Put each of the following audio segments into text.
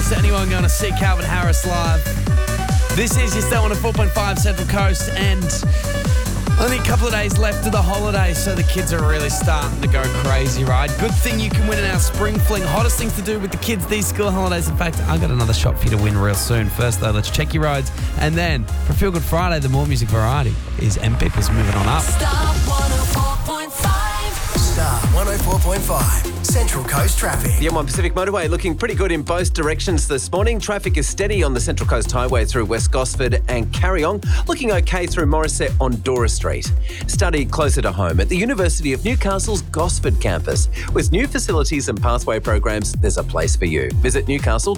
Coast to anyone going to see Calvin Harris live. This is your Star 104.5 Central Coast, and only a couple of days left of the holidays, so the kids are really starting to go crazy, right? Good thing you can win in our Spring Fling. Hottest things to do with the kids these school holidays. In fact, I've got another shot for you to win real soon. First, though, let's check your roads. And then, for Feel Good Friday, the more music variety is M People's moving on up. Star 104.5. Star 104.5 Central Coast traffic. The M1 Pacific Motorway looking pretty good in both directions this morning. Traffic is steady on the Central Coast Highway through West Gosford and Carryong. Looking okay through Morisset on Dora Street. Study closer to home at the University of Newcastle's Gosford campus. With new facilities and pathway programs, there's a place for you. Visit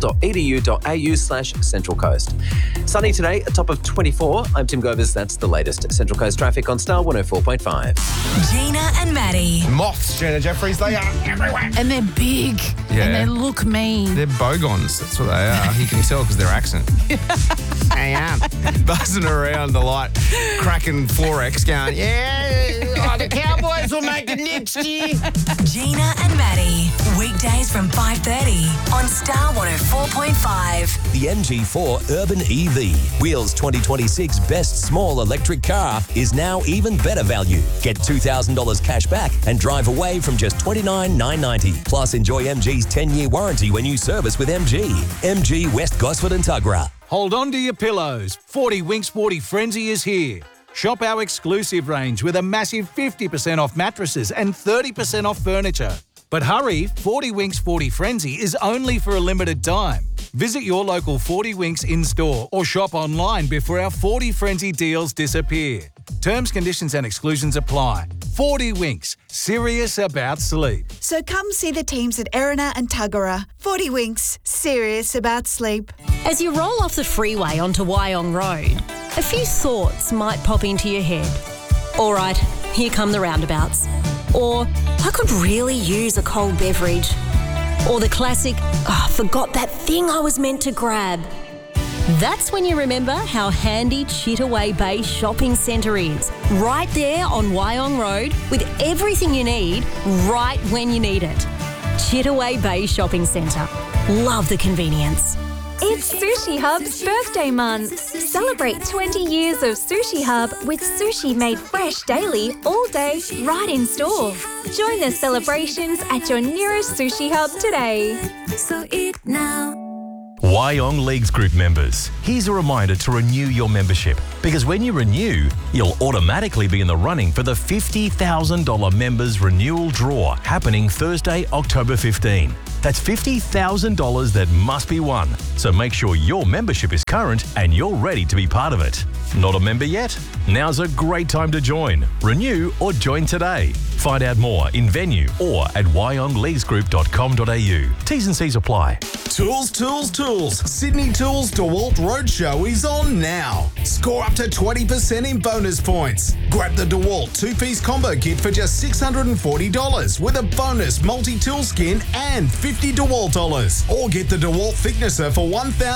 newcastle.edu.au/Central Coast. Sunny today, a top of 24. I'm Tim Govers. That's the latest Central Coast traffic on Star 104.5. Gina and Maddie. Moths, Jenna Jeffries, they are everywhere. And they're big. Yeah. And they look mean. They're bogons, that's what they are. You can tell because their accent. I am. Buzzing around the light, cracking Florex going, yeah, the Cowboys will make it next year. Gina and Maddie. Weekdays from 5:30 on Star 104.5. The MG4 Urban EV, Wheels 2026 Best Small Electric Car, is now even better value. Get $2,000 cash back and drive away from just $29,990. Plus, enjoy MG's 10-year warranty when you service with MG. MG West Gosford and Tuggerah. Hold on to your pillows. 40 Winks 40 Frenzy is here. Shop our exclusive range with a massive 50% off mattresses and 30% off furniture. But hurry, 40 Winks 40 Frenzy is only for a limited time. Visit your local 40 Winks in-store or shop online before our 40 Frenzy deals disappear. Terms, conditions and exclusions apply. 40 Winks, serious about sleep. So come see the teams at Erina and Tuggerah. 40 Winks, serious about sleep. As you roll off the freeway onto Wyong Road, a few thoughts might pop into your head. All right, here come the roundabouts. Or, I could really use a cold beverage. Or the classic, forgot that thing I was meant to grab. That's when you remember how handy Chittaway Bay Shopping Centre is. Right there on Wyong Road with everything you need right when you need it. Chittaway Bay Shopping Centre. Love the convenience. It's Sushi Hub's birthday month. Celebrate 20 years of Sushi Hub with sushi made fresh daily, all day, right in store. Join the celebrations at your nearest Sushi Hub today. So eat now. Wyong Leagues Group members, here's a reminder to renew your membership, because when you renew, you'll automatically be in the running for the $50,000 members renewal draw happening Thursday, October 15. That's $50,000 that must be won. So make sure your membership is current and you're ready to be part of it. Not a member yet? Now's a great time to join. Renew or join today. Find out more in venue or at wyongleaguesgroup.com.au. T's and C's apply. Tools, tools, tools. Sydney Tools DeWalt Roadshow is on now. Score up to 20% in bonus points. Grab the DeWalt two-piece combo kit for just $640 with a bonus multi-tool skin and $50 DeWalt dollars. Or get the DeWalt thicknesser for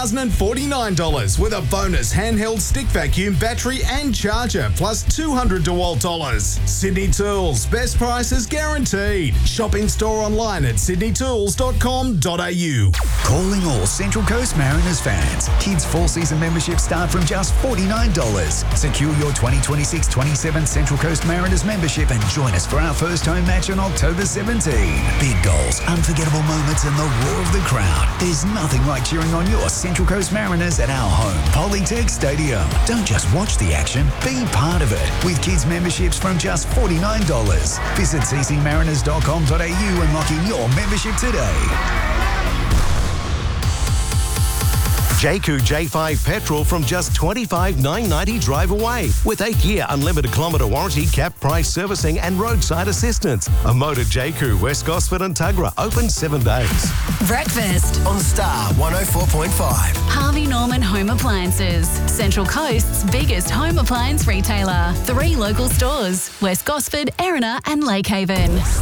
$1,049 with a bonus handheld stick vacuum battery and charger plus $200 DeWalt dollars. Sydney Tools, best prices guaranteed. Shop in store online at sydneytools.com.au. Calling all Central Coast Mariners fans. Kids' full-season memberships start from just $49. Secure your 2026-27 Central Coast Mariners membership and join us for our first home match on October 17. Big goals, unforgettable moments and the roar of the crowd. There's nothing like cheering on your Central Coast Mariners at our home Polytech Stadium. Don't just watch the action, be part of it. With kids' memberships from just $49. Visit ccmariners.com.au and lock in your membership today. Jayco J5 petrol from just $25,990 drive away with 8-year unlimited kilometre warranty, cap price servicing and roadside assistance. A motor Jayco, West Gosford and Tuggerah, open 7 days. Breakfast on Star 104.5. Harvey Norman Home Appliances, Central Coast's biggest home appliance retailer. 3 local stores, West Gosford, Erina and Lake Haven.